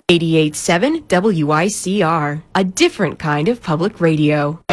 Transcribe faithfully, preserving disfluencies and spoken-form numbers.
eighty-eight point seven W I C R, a different kind of public radio.